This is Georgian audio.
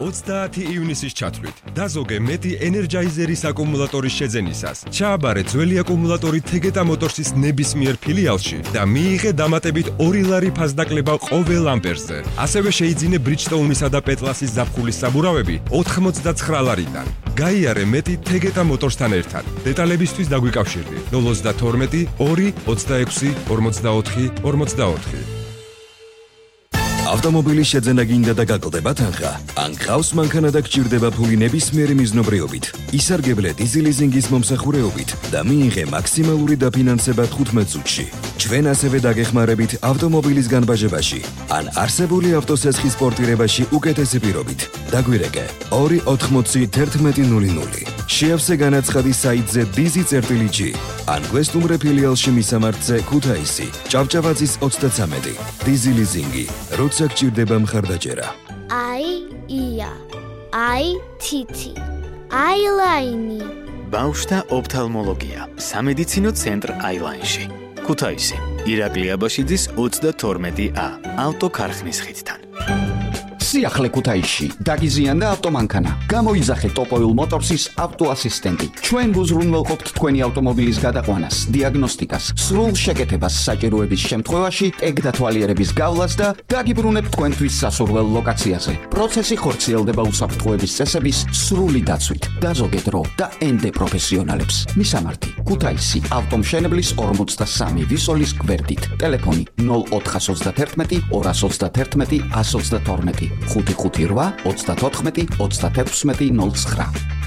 30 ივნისის ჩათვლით. დაზოგე მეტი ენერჯაიზერის აკუმულატორის შეძენისას. ჩააბარე ძველი აკუმულატორი Tegeta Motors-ის ნებისმიერ ფილიალში და მიიღე დამატებით 2 ლარი ფასდაკლება ყოველ ამპერზე. ასევე შეიძინე Bridgestone-ისა და Petlas-ის ზაფხულის საბურავები 89 ლარიდან. გაიარე მეტი Tegeta Motors-თან ერთად. დეტალებისთვის დაგვიკავშირდი 032 2 26 44 44. ავტომობილის შეძენა გინდა და გაკლდება თანხა? ან გყავს მანქანა და გჭირდება ფული ნებისმიერი მიზნობრიობით, ისარგებლე დიზელიზინგის მომსახურეობით და მიიღე მაქსიმალური დაფინანსება 15 წუთში. ჩვენ ასევე დაგეხმარებით ავტომობილის განბაჟებაში ან არსებული ავტოსესხის პორტირებაში უკეთესი პირობით. დაგვირეკე 280 შეავსე განაცხადი საიტზე dizi.g ან გვესტუმრე ფილიალში მისამართზე ქუთაისი, ჭავჭავაძის 33. დიზელიზინგი. როცა გჭირდება მხარდაჭერა. ია. თითი. აილაინი. ბავშვთა ოფთალმოლოგია. სამედიცინო ცენტრ აილაინში. ქუთაისი. ირაკლი აბაშიძის 32A. ავტოქარხნის ხიდთან. სიახლე ქუთაისში დაგიზიანდა ავტომანქანა. გამოიძახე Topoil Motors-ის ავტოასისტენტი. ჩვენ გუზრუნველყოფთ თქვენი ავტომობილის გადაყვანას, დიაგნოსტიკას, სრულ შეკეთებას საჭიროების შემთხვევაში, ტეგ დათვალიერების გავლას და დაგიბრუნებთ თქვენთვის სასურველ ლოკაციაზე. პროცესი ხორციელდება უსაფრთხოების წესების სრული დაცვით. დაზოგე დრო და ენდე პროფესიონალებს. მისამართი: ქუთაისი, ავტომშენებლის 43 ვისოლის გვერდით. ტელეფონი 0431 231 122. 558 34 36 09.